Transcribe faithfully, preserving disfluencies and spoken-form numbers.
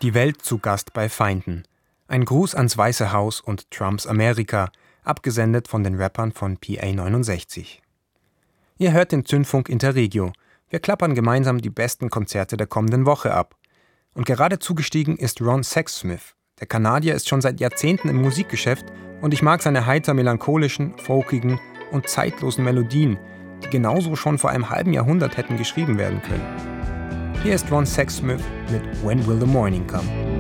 Die Welt zu Gast bei Feinden. Ein Gruß ans Weiße Haus und Trumps Amerika, abgesendet von den Rappern von P A neunundsechzig. Ihr hört den Zündfunk Interregio. Wir klappern gemeinsam die besten Konzerte der kommenden Woche ab. Und gerade zugestiegen ist Ron Sexsmith. Der Kanadier ist schon seit Jahrzehnten im Musikgeschäft und ich mag seine heiter melancholischen, folkigen und zeitlosen Melodien, die genauso schon vor einem halben Jahrhundert hätten geschrieben werden können. Hier ist Ron Sexsmith mit When Will the Morning Come?